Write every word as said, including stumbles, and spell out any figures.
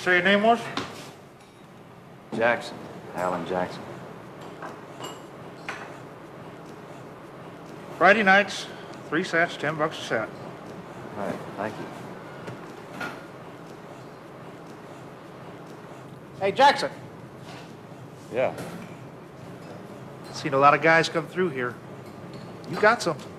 say your name was? Jackson. Alan Jackson. Friday nights, three sets, ten bucks a set. All right, thank you. Hey, Jackson. Yeah. Seen a lot of guys come through here. You got something.